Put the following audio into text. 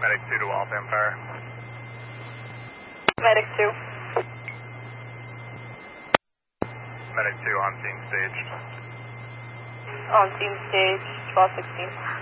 Medic 2 to Waltham Fire. Medic 2. Medic 2 on scene staged. On scene stage, 1216.